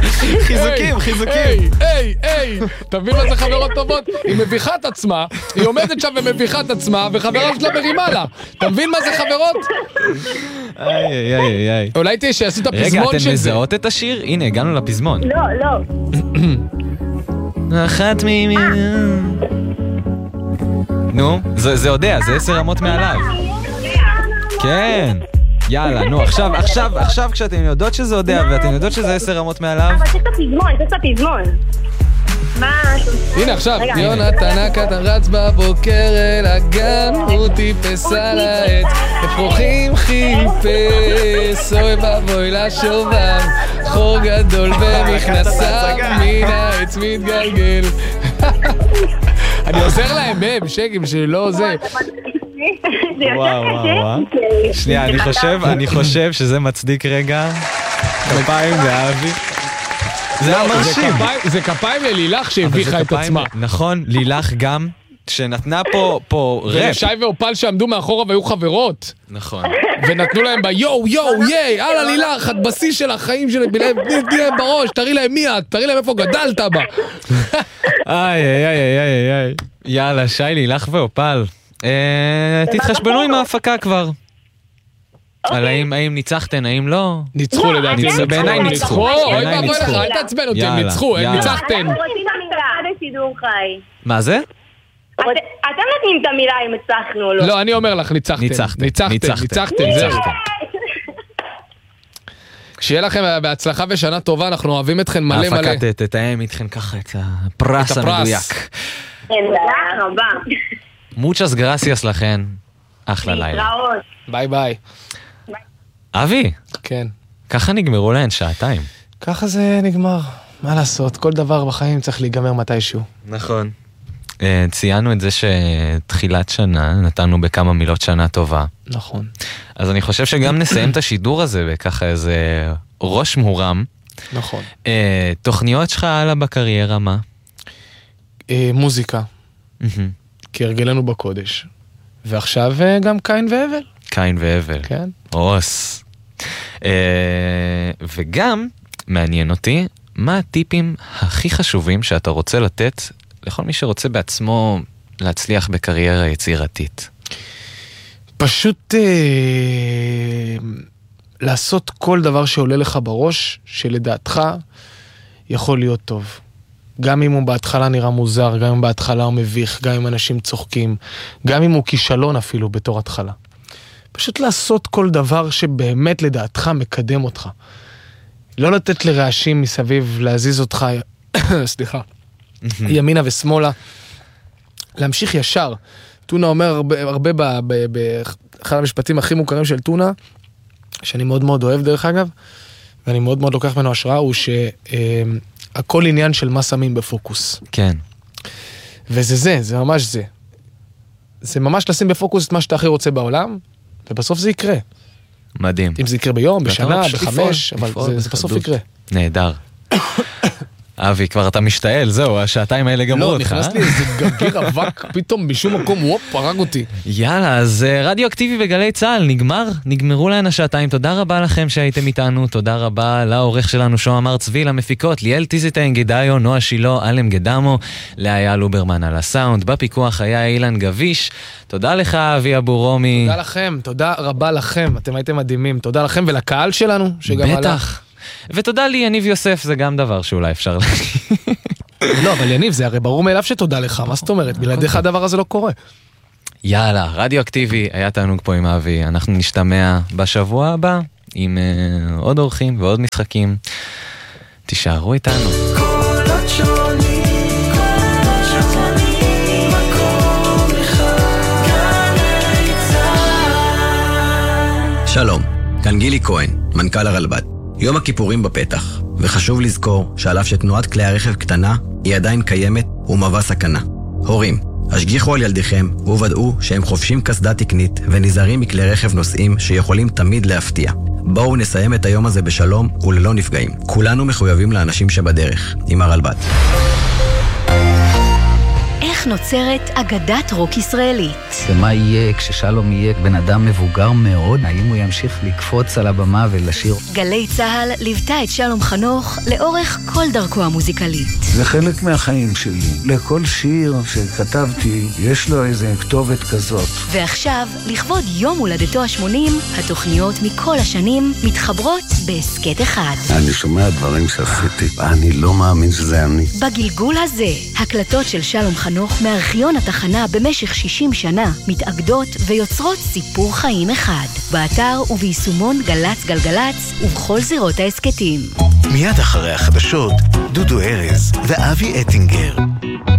חיזוקים, חיזוקים. היי, תבין מה זה חברות טובות? היא מביכה את עצמה, היא עומדת שם ומביכה את עצמה, וחברה שלה מרימה לה. אתה מבין מה זה חברות? איי. אולי תהיה שיעשו את הפזמון של זה. רגע, אתן מזהות את השיר? הנה, הגענו לפזמון. לא. אחת נו, זה יודע, זה 10 רמות מעליו. כן. יאללה, נו, עכשיו כשאתם יודעות שזה יודע, ואתם יודעות שזה 10 רמות מעליו. אבל זה פזמון. מה? הנה עכשיו, יונתן הקטן רץ בבוקר אל הגן, הוא טיפס על העץ, אפרוחים חיפש, אוי ואבוי לשובב, חור גדול במכנסיו, מן העץ מתגלגל. אני עוזר להם, בשקם שלא זה. וואו. שנייה, אני חושב שזה מצדיק רגע. כפיים לאבי. זה המרשים. זה כפיים ללילך שהביכה את עצמה. נכון, לילך גם, שנתנה פה רפ. ושי ואופל שעמדו מאחורה והיו חברות. נכון. ונתנו להם יואו, ייי, הלאה לילך, את בשיא של החיים שלהם, תני להם בראש, תראי להם מי את, תראי להם איפה גדלת בה. איי. יאללה, שי, לילך ואופל. תתחשבנו עם ההפקה כבר. על האם ניצחתן, האם לא? ניצחו לדעתי. בעיניי ניצחו. אוי ואבוי לך, אל תעצבן אותי, הם ניצחו, הם ניצחתן. מה זה? אתם נותנים את המילה אם הצלחנו או לא. לא, אני אומר לך, ניצחתן, זהו. שיהיה לכם בהצלחה ושנה טובה, אנחנו אוהבים אתכן מלא. ההפקה תתאם איתכן ככה את הפרס המדויק. תודה רבה. מוצ'ס גרסיאס לכן. אחלה לילה. ביי. אבי. כן. ככה נגמרו להן 2 שעות. ככה זה נגמר. מה לעשות? כל דבר בחיים צריך להיגמר מתישהו. נכון. ציינו את זה שתחילת שנה, נתנו בכמה מילות שנה טובה. נכון. אז אני חושב שגם נסיים את השידור הזה בככה איזה ראש מורם. נכון. תוכניות שלך הלאה בקריירה, מה? מוזיקה. כהרגלנו בקודש. ועכשיו גם קין והבל. קין והבל. כן. אוס. וגם מעניין אותי, מה הטיפים הכי חשובים שאתה רוצה לתת לכל מי שרוצה בעצמו להצליח בקריירה יצירתית? פשוט לעשות כל דבר שעולה לך בראש, שלדעתך יכול להיות טוב. גם אם הוא בהתחלה נראה מוזר, גם אם בהתחלה הוא מביך, גם אם אנשים צוחקים, גם אם הוא כישלון אפילו בתור התחלה. פשוט לעשות כל דבר שבאמת לדעתך מקדם אותך. לא לתת לרעשים מסביב להזיז אותך, סליחה, ימינה ושמאלה. להמשיך ישר. טונה אומר הרבה באחד המשפטים הכי מוכרים של טונה, שאני מאוד מאוד אוהב דרך אגב, ואני מאוד מאוד לוקח ממנו השראה, הוא שהכל עניין של מה שמים בפוקוס. כן. זה ממש זה. זה ממש לשים בפוקוס את מה שאתה הכי רוצה בעולם, ובסוף זה יקרה. מדהים. אם זה יקרה ביום, בשנה, ב5, אבל זה בסוף יקרה. נהדר. אבי, כבר אתה משתעל, זהו, השעתיים האלה גמרו אותך. לא, נכנס לי איזה גרגיר אבק, פתאום בשום מקום, וופ, פרג אותי. יאללה, אז רדיו אקטיבי בגלי צהל, נגמרו להן השעתיים. תודה רבה לכם שהייתם איתנו, תודה רבה לעורך שלנו שוהם הר צבי, למפיקות, ליאל טיזיטיין גדאיו, נועה שילו, אלם גדמו, לאיה לוברמן על הסאונד, בפיקוח היה אילן גביש. תודה לך, אבי אבו רומי. תודה לכם, תודה רבה לכם, אתם הייתם מדהימים. תודה לכם ולקהל שלנו, שגם בטח. ותודה לי, יניב יוסף, זה גם דבר שאולי אפשר להגיד. לא, אבל יניב, זה הרי ברור מאליו שתודה לך, מה זאת אומרת? בלעדיך הדבר הזה לא קורה. יאללה, רדיו אקטיבי, היה תענוג פה עם אבי, אנחנו נשתמע בשבוע הבא, עם עוד אורחים ועוד משחקים. תישארו איתנו. שלום, כאן גילי כהן, מנכ"ל הרלב"ד. יום הכיפורים בפתח, וחשוב לזכור שעל אף שתנועת כלי הרכב קטנה, היא עדיין קיימת ומהווה סכנה. הורים, השגיחו על ילדיכם וודאו שהם חובשים קסדה תקנית ונזהרים מכלי רכב נוסעים שיכולים תמיד להפתיע. בואו נסיים את היום הזה בשלום וללא נפגעים. כולנו מחויבים לאנשים שבדרך, עם הרלב"ד. איך כך נוצרת אגדת רוק ישראלית. ומה יהיה כששלום יהיה בן אדם מבוגר מאוד? האם הוא ימשיך לקפוץ על הבמה ולשיר? גלי צהל ליוותה את שלום חנוך לאורך כל דרכו המוזיקלית. זה חלק מהחיים שלי. לכל שיר שכתבתי יש לו איזה כתובת כזאת. ועכשיו, לכבוד יום הולדתו ה-80, התוכניות מכל השנים מתחברות בעסקת אחד. אני שומע דברים שעשיתי, אני לא מאמין שזה אני. בגלגול הזה, הקלטות של שלום חנוך מארכיון התחנה במשך 60 שנה מתאגדות ויוצרות סיפור חיים אחד. באתר וביישומון גלץ גלגלץ ובכל זירות העסקתים. מיד אחרי החדשות, דודו ארז ואבי אטינגר.